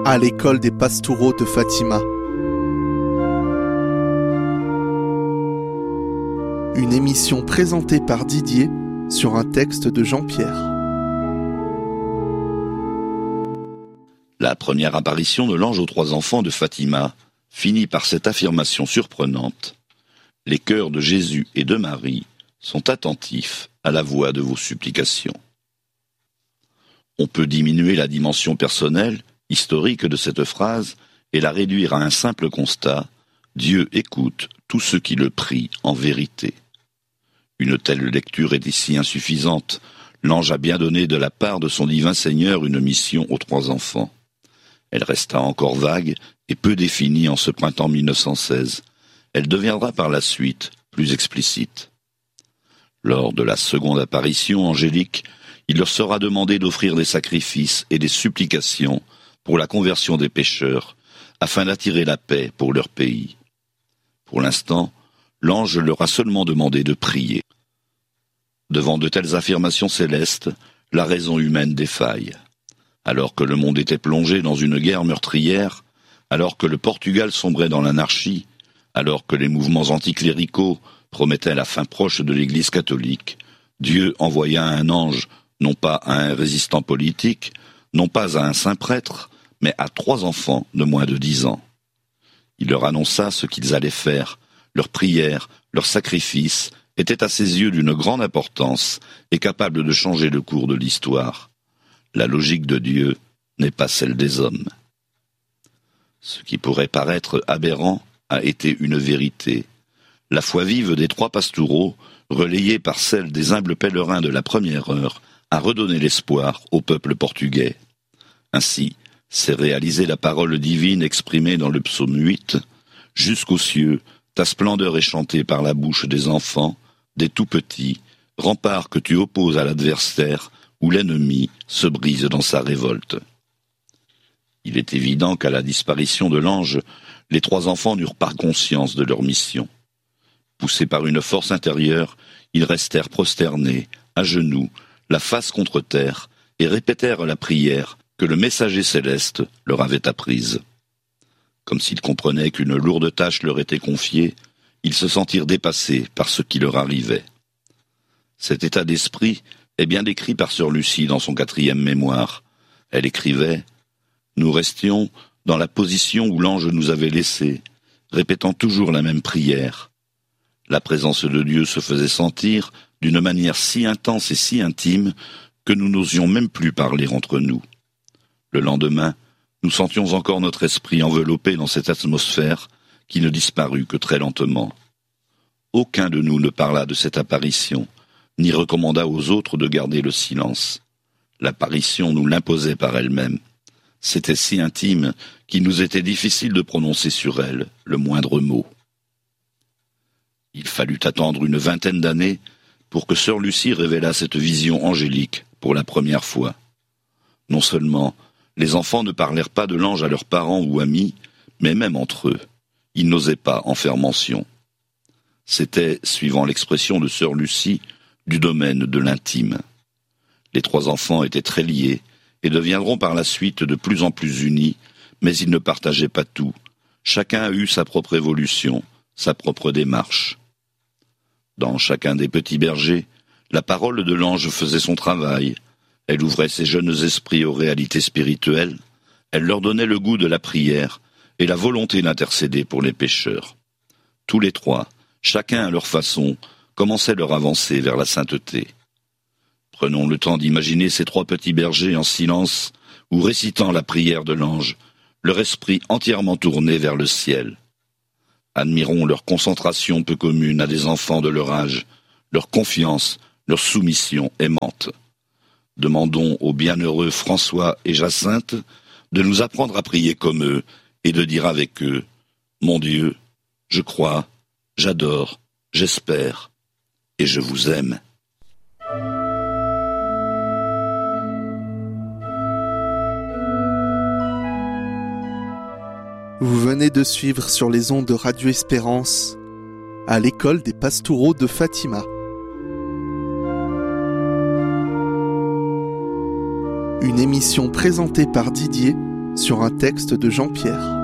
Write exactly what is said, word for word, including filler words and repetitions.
à l'école des Pastoureaux de Fatima. Une émission présentée par Didier sur un texte de Jean-Pierre. La première apparition de l'ange aux trois enfants de Fatima finit par cette affirmation surprenante : les cœurs de Jésus et de Marie sont attentifs à la voix de vos supplications. On peut diminuer la dimension personnelle, historique de cette phrase et la réduire à un simple constat : Dieu écoute tous ceux qui le prient en vérité. Une telle lecture est ici insuffisante. L'ange a bien donné de la part de son divin Seigneur une mission aux trois enfants. Elle resta encore vague et peu définie en ce printemps mille neuf cent seize. Elle deviendra par la suite plus explicite. Lors de la seconde apparition angélique, il leur sera demandé d'offrir des sacrifices et des supplications pour la conversion des pécheurs, afin d'attirer la paix pour leur pays. Pour l'instant, l'ange leur a seulement demandé de prier. Devant de telles affirmations célestes, la raison humaine défaille. Alors que le monde était plongé dans une guerre meurtrière, alors que le Portugal sombrait dans l'anarchie, alors que les mouvements anticléricaux promettaient la fin proche de l'Église catholique, Dieu envoya un ange, non pas à un résistant politique, non pas à un saint prêtre, mais à trois enfants de moins de dix ans. Il leur annonça ce qu'ils allaient faire. Leurs prières, leurs sacrifices étaient à ses yeux d'une grande importance et capables de changer le cours de l'histoire. La logique de Dieu n'est pas celle des hommes. Ce qui pourrait paraître aberrant a été une vérité. La foi vive des trois pastoureaux, relayée par celle des humbles pèlerins de la première heure, a redonné l'espoir au peuple portugais. Ainsi, s'est réalisée la parole divine exprimée dans le psaume huit. « Jusqu'aux cieux, ta splendeur est chantée par la bouche des enfants, des tout-petits, rempart que tu opposes à l'adversaire, où l'ennemi se brise dans sa révolte. » Il est évident qu'à la disparition de l'ange, les trois enfants n'eurent pas conscience de leur mission. Poussés par une force intérieure, ils restèrent prosternés, à genoux, la face contre terre, et répétèrent la prière que le messager céleste leur avait apprise. Comme s'ils comprenaient qu'une lourde tâche leur était confiée, ils se sentirent dépassés par ce qui leur arrivait. Cet état d'esprit est bien décrit par sœur Lucie dans son quatrième mémoire. Elle écrivait « Nous restions dans la position où l'ange nous avait laissés, répétant toujours la même prière. La présence de Dieu se faisait sentir d'une manière si intense et si intime que nous n'osions même plus parler entre nous. Le lendemain, nous sentions encore notre esprit enveloppé dans cette atmosphère qui ne disparut que très lentement. Aucun de nous ne parla de cette apparition, ni recommanda aux autres de garder le silence. L'apparition nous l'imposait par elle-même. C'était si intime qu'il nous était difficile de prononcer sur elle le moindre mot. Il fallut attendre une vingtaine d'années pour que sœur Lucie révélât cette vision angélique pour la première fois. Non seulement les enfants ne parlèrent pas de l'ange à leurs parents ou amis, mais même entre eux, ils n'osaient pas en faire mention. C'était, suivant l'expression de sœur Lucie, du domaine de l'intime. Les trois enfants étaient très liés et deviendront par la suite de plus en plus unis, mais ils ne partageaient pas tout. Chacun a eu sa propre évolution, sa propre démarche. Dans chacun des petits bergers, la parole de l'ange faisait son travail. Elle ouvrait ses jeunes esprits aux réalités spirituelles. Elle leur donnait le goût de la prière et la volonté d'intercéder pour les pécheurs. Tous les trois, chacun à leur façon, commençaient leur avancée vers la sainteté. Prenons le temps d'imaginer ces trois petits bergers en silence ou récitant la prière de l'ange, leur esprit entièrement tourné vers le ciel. Admirons leur concentration peu commune à des enfants de leur âge, leur confiance, leur soumission aimante. Demandons aux bienheureux François et Jacinthe de nous apprendre à prier comme eux et de dire avec eux « Mon Dieu, je crois, j'adore, j'espère et je vous aime. » Vous venez de suivre sur les ondes de Radio Espérance à l'école des Pastoureaux de Fatima. Une émission présentée par Didier sur un texte de Jean-Pierre.